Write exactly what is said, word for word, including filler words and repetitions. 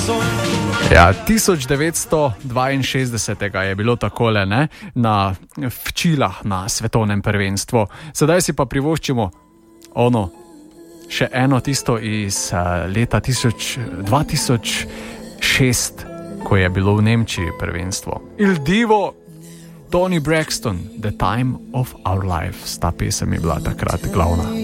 Ja, tisoč devetsto dvainšestdeset je bilo takole, ne, na včilah na svetovnem prvenstvu. Sedaj si pa privoščimo ono, še eno tisto iz uh, leta tisoč, dva tisoč šest, ko je bilo v Nemčiji prvenstvo. Il Divo, Toni Braxton, The Time of Our Life, sta pesem je bila takrat glavna.